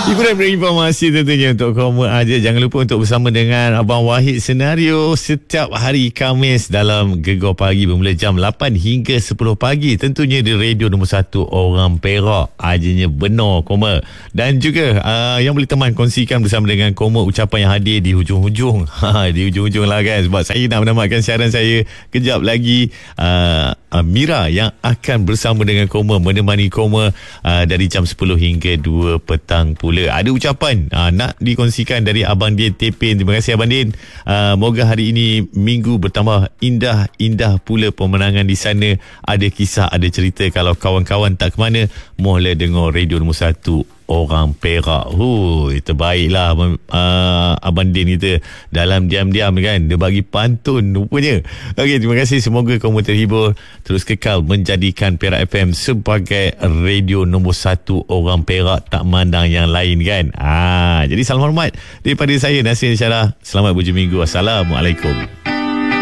Hiburan berinformasi tentunya untuk kamu aja. Jangan lupa untuk bersama dengan Abang Wahid Senario setiap hari Khamis dalam Gegar Pagi bermula jam 8 hingga 10 pagi. Tentunya di radio nombor 1 orang Perak. Ajinya benar Koma. Dan juga yang boleh teman kongsikan bersama dengan Koma ucapan yang hadir di hujung-hujung. Di hujung-hujung lah kan. Sebab saya nak menamatkan siaran saya. Kejap lagi Mira yang akan bersama dengan Koma, menemani Koma dari jam 10 hingga 2 petang pula. Ada ucapan nak dikongsikan dari Abang Din Tepin. Terima kasih Abang Din. Moga hari ini minggu bertambah indah pula pemenangan di sana. Ada kisah, ada cerita. Kalau kawan-kawan tak ke mana, mohonlah dengar radio nombor 1 orang Perak. Terbaiklah Abang Din kita dalam diam-diam kan. Dia bagi pantun rupanya. Okey, terima kasih. Semoga kamu terhibur. Terus kekal menjadikan Perak FM sebagai radio nombor 1 orang Perak, tak mandang yang lain kan. Jadi salam hormat daripada saya, Nasir Syarah. Selamat berjumpa minggu. Assalamualaikum.